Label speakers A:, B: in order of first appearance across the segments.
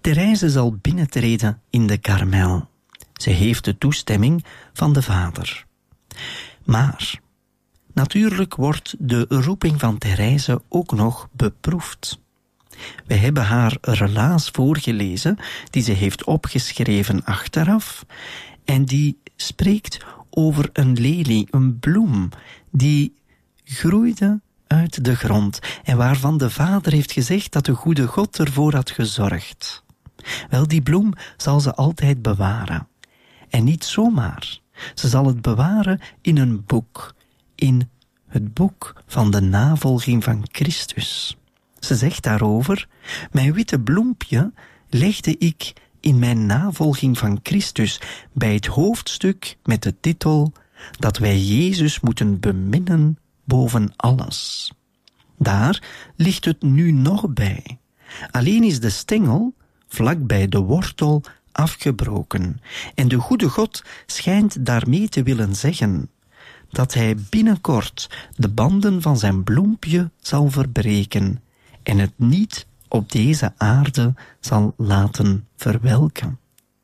A: Therese zal binnentreden in de Karmel. Ze heeft de toestemming van de Vader. Maar natuurlijk wordt de roeping van Therese ook nog beproefd. We hebben haar relaas voorgelezen, die ze heeft opgeschreven achteraf, en die spreekt over een lelie, een bloem, die groeide uit de grond en waarvan de Vader heeft gezegd dat de goede God ervoor had gezorgd. Wel, die bloem zal ze altijd bewaren. En niet zomaar. Ze zal het bewaren in een boek. In het boek van de navolging van Christus. Ze zegt daarover: mijn witte bloempje legde ik in mijn navolging van Christus bij het hoofdstuk met de titel dat wij Jezus moeten beminnen boven alles. Daar ligt het nu nog bij. Alleen is de stengel vlak bij de wortel afgebroken. En de goede God schijnt daarmee te willen zeggen dat hij binnenkort de banden van zijn bloempje zal verbreken en het niet op deze aarde zal laten verwelken.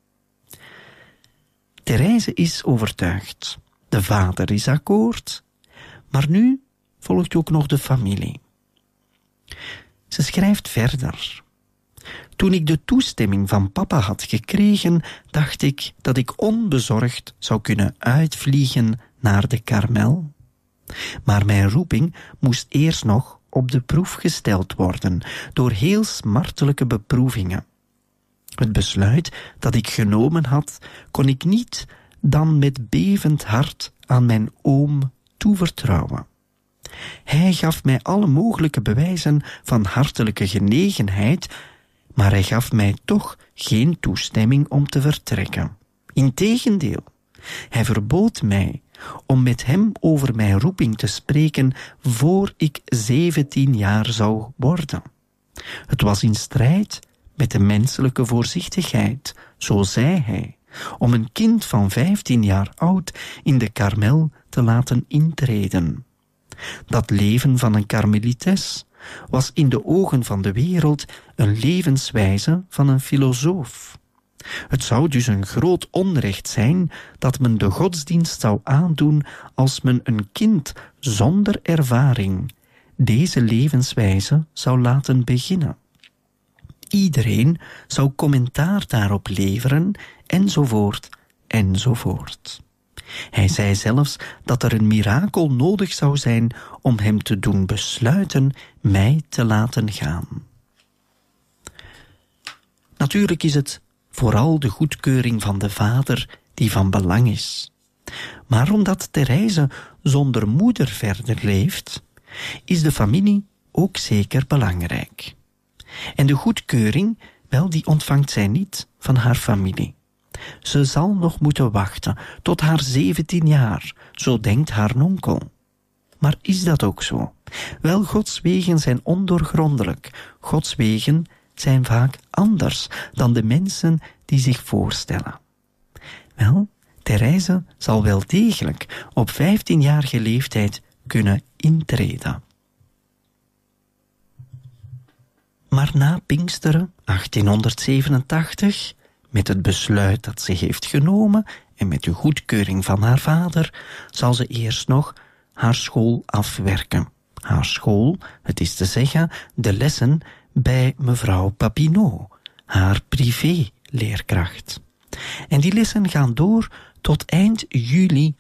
A: Therese is overtuigd. De Vader is akkoord, maar nu volgt ook nog de familie. Ze schrijft verder. Toen ik de toestemming van papa had gekregen, dacht ik dat ik onbezorgd zou kunnen uitvliegen naar de Karmel. Maar mijn roeping moest eerst nog op de proef gesteld worden door heel smartelijke beproevingen. Het besluit dat ik genomen had, kon ik niet dan met bevend hart aan mijn oom toevertrouwen. Hij gaf mij alle mogelijke bewijzen van hartelijke genegenheid, maar hij gaf mij toch geen toestemming om te vertrekken. Integendeel, hij verbood mij om met hem over mijn roeping te spreken voor ik 17 jaar zou worden. Het was in strijd met de menselijke voorzichtigheid, zo zei hij, om een kind van 15 jaar oud in de Karmel te laten intreden. Dat leven van een karmelites was in de ogen van de wereld een levenswijze van een filosoof. Het zou dus een groot onrecht zijn dat men de godsdienst zou aandoen als men een kind zonder ervaring deze levenswijze zou laten beginnen. Iedereen zou commentaar daarop leveren, enzovoort, enzovoort. Hij zei zelfs dat er een mirakel nodig zou zijn om hem te doen besluiten mij te laten gaan. Natuurlijk is het vooral de goedkeuring van de Vader die van belang is. Maar omdat Therese zonder moeder verder leeft, is de familie ook zeker belangrijk. En de goedkeuring, wel, die ontvangt zij niet van haar familie. Ze zal nog moeten wachten tot haar 17 jaar, zo denkt haar nonkel. Maar is dat ook zo? Wel, Gods wegen zijn ondoorgrondelijk. Gods wegen zijn vaak anders dan de mensen die zich voorstellen. Wel, Therese zal wel degelijk op 15-jarige leeftijd kunnen intreden. Maar na Pinksteren 1887, met het besluit dat ze heeft genomen en met de goedkeuring van haar vader, zal ze eerst nog haar school afwerken. Haar school, het is te zeggen, de lessen bij mevrouw Papineau, haar privé-leerkracht. En die lessen gaan door tot eind juli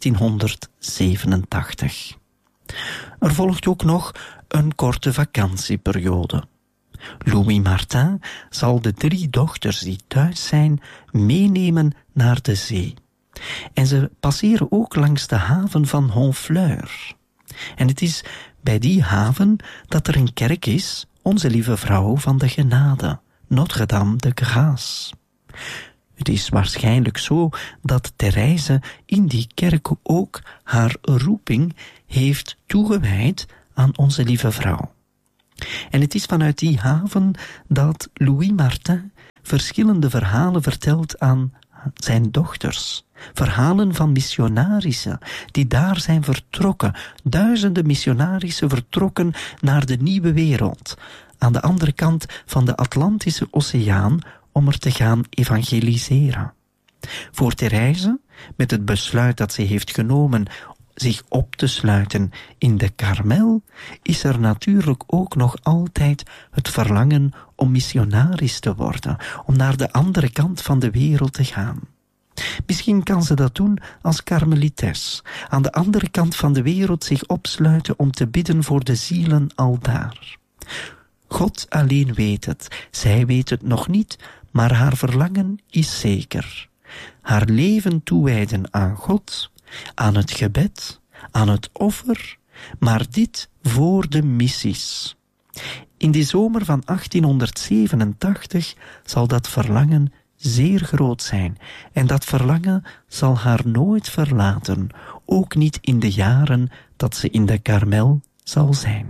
A: 1887. Er volgt ook nog een korte vakantieperiode. Louis Martin zal de 3 dochters die thuis zijn meenemen naar de zee. En ze passeren ook langs de haven van Honfleur. En het is bij die haven dat er een kerk is, Onze Lieve Vrouw van de Genade, Notre-Dame de Grâce. Het is waarschijnlijk zo dat Therese in die kerk ook haar roeping heeft toegewijd aan Onze Lieve Vrouw. En het is vanuit die haven dat Louis Martin verschillende verhalen vertelt aan zijn dochters. Verhalen van missionarissen die daar zijn vertrokken. Duizenden missionarissen vertrokken naar de nieuwe wereld. aan de andere kant van de Atlantische Oceaan om er te gaan evangeliseren. Voor Therese, met het besluit dat ze heeft genomen zich op te sluiten in de Karmel, is er natuurlijk ook nog altijd het verlangen om missionaris te worden, om naar de andere kant van de wereld te gaan. Misschien kan ze dat doen als karmelites, aan de andere kant van de wereld zich opsluiten om te bidden voor de zielen aldaar. God alleen weet het, zij weet het nog niet, maar haar verlangen is zeker. Haar leven toewijden aan God, aan het gebed, aan het offer, maar dit voor de missies. In de zomer van 1887 zal dat verlangen zeer groot zijn en dat verlangen zal haar nooit verlaten, ook niet in de jaren dat ze in de Karmel zal zijn.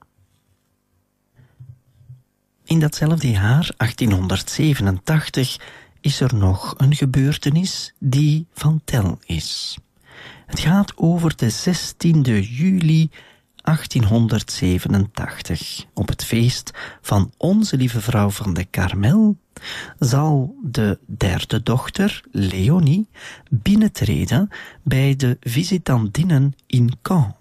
A: In datzelfde jaar, 1887, is er nog een gebeurtenis die van tel is. Het gaat over de 16e juli 1887. Op het feest van Onze Lieve Vrouw van de Karmel zal de derde dochter, Leonie, binnentreden bij de visitandinnen in Caen.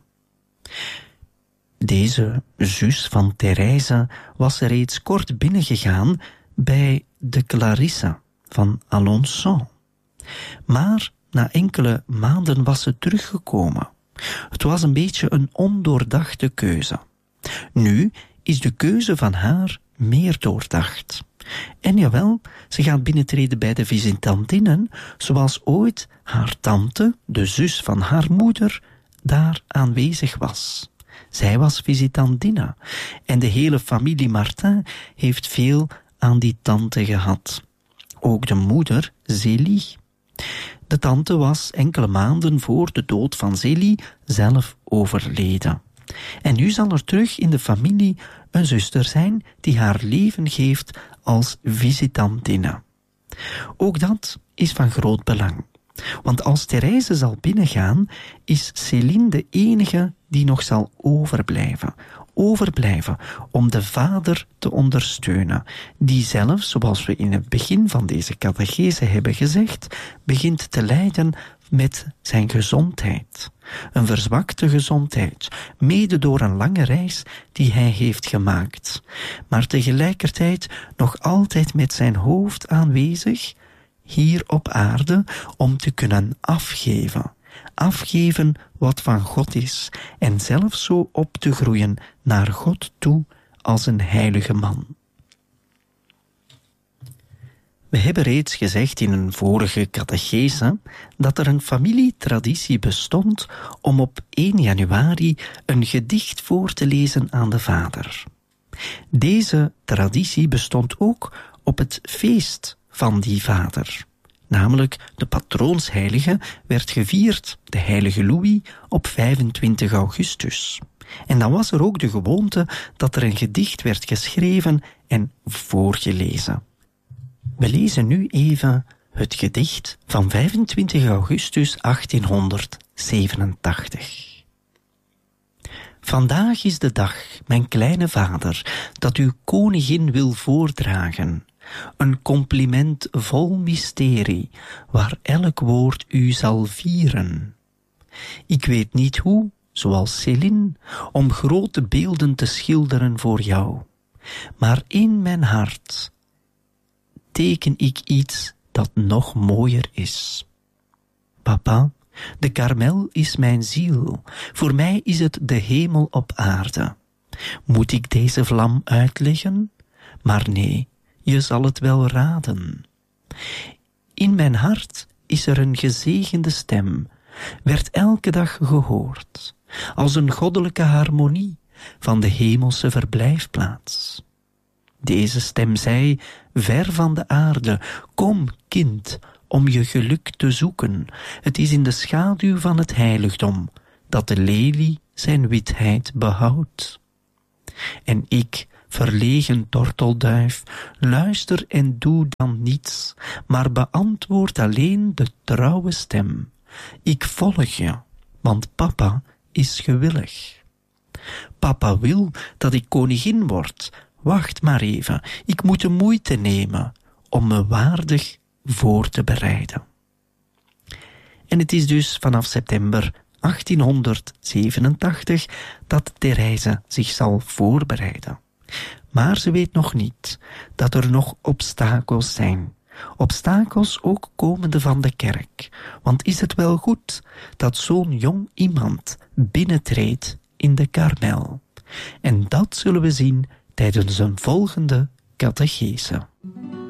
A: Deze zus van Therese was reeds kort binnengegaan bij de Clarisse van Alençon. Maar na enkele maanden was ze teruggekomen. Het was een beetje een ondoordachte keuze. Nu is de keuze van haar meer doordacht. En jawel, ze gaat binnentreden bij de visitantinnen, zoals ooit haar tante, de zus van haar moeder, daar aanwezig was. Zij was visitandine en de hele familie Martin heeft veel aan die tante gehad. Ook de moeder, Zélie. De tante was enkele maanden voor de dood van Zélie zelf overleden. En nu zal er terug in de familie een zuster zijn die haar leven geeft als visitantine. Ook dat is van groot belang. Want als Therese zal binnengaan, is Céline de enige die nog zal overblijven. Overblijven om de vader te ondersteunen, die zelf, zoals we in het begin van deze catechese hebben gezegd, begint te lijden met zijn gezondheid. Een verzwakte gezondheid, mede door een lange reis die hij heeft gemaakt. Maar tegelijkertijd nog altijd met zijn hoofd aanwezig, hier op aarde, om te kunnen afgeven. Afgeven wat van God is en zelf zo op te groeien naar God toe als een heilige man. We hebben reeds gezegd in een vorige catechese dat er een familietraditie bestond om op 1 januari een gedicht voor te lezen aan de vader. Deze traditie bestond ook op het feest van die vader. Namelijk de patroonsheilige werd gevierd, de heilige Louis, op 25 augustus. En dan was er ook de gewoonte dat er een gedicht werd geschreven en voorgelezen. We lezen nu even het gedicht van 25 augustus 1887. Vandaag is de dag, mijn kleine vader, dat uw koningin wil voordragen. Een compliment vol mysterie, waar elk woord u zal vieren. Ik weet niet hoe, zoals Céline, om grote beelden te schilderen voor jou. Maar in mijn hart teken ik iets dat nog mooier is. Papa, de Karmel is mijn ziel. Voor mij is het de hemel op aarde. Moet ik deze vlam uitleggen? Maar nee, je zal het wel raden. In mijn hart is er een gezegende stem, werd elke dag gehoord, als een goddelijke harmonie van de hemelse verblijfplaats. Deze stem zei, ver van de aarde, kom, kind, om je geluk te zoeken. Het is in de schaduw van het heiligdom dat de lelie zijn witheid behoudt. En ik, verlegen tortelduif, luister en doe dan niets, maar beantwoord alleen de trouwe stem. Ik volg je, want papa is gewillig. Papa wil dat ik koningin word, wacht maar even, ik moet de moeite nemen om me waardig voor te bereiden. En het is dus vanaf september 1887 dat Therese zich zal voorbereiden. Maar ze weet nog niet dat er nog obstakels zijn. Obstakels ook komende van de kerk. Want is het wel goed dat zo'n jong iemand binnentreedt in de Karmel? En dat zullen we zien tijdens een volgende catechese.